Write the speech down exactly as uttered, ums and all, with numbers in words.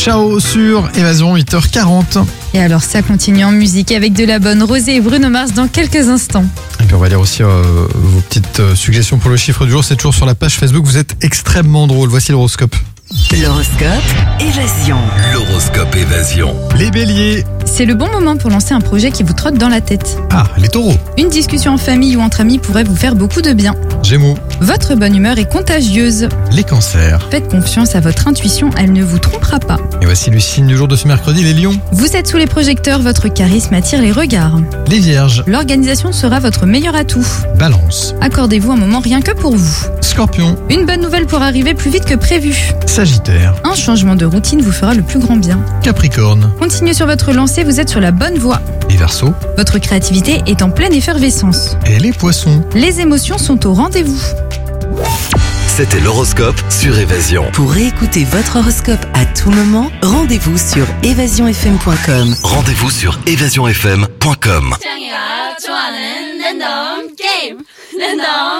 Ciao sur Évasion, huit heures quarante. Et alors ça continue en musique avec de la bonne Rosé et Bruno Mars dans quelques instants. Et puis on va lire aussi euh, vos petites euh, suggestions pour le chiffre du jour. C'est toujours sur la page Facebook. Vous êtes extrêmement drôle. Voici l'horoscope. L'horoscope Évasion. L'horoscope Évasion. Les béliers. C'est le bon moment pour lancer un projet qui vous trotte dans la tête. Ah, les taureaux. Une discussion en famille ou entre amis pourrait vous faire beaucoup de bien. Gémeaux. Votre bonne humeur est contagieuse. Les cancers. Faites confiance à votre intuition, elle ne vous trompera pas. Et voici le signe du jour de ce mercredi, les lions. Vous êtes sous les projecteurs, votre charisme attire les regards. Les vierges. L'organisation sera votre meilleur atout. Balance. Accordez-vous un moment rien que pour vous. Scorpion. Une bonne nouvelle pour arriver plus vite que prévu. Sagittaire. Un changement de routine vous fera le plus grand bien. Capricorne. Continuez sur votre lancée, vous êtes sur la bonne voie. Les verseaux. Votre créativité est en pleine effervescence. Et les poissons. Les émotions sont au rendez-vous. C'était l'horoscope sur Évasion. Pour réécouter votre horoscope à tout moment, rendez-vous sur évasion f m point com. Rendez-vous sur évasion f m point com. 짱이가 좋아하는 랜덤 게임 랜덤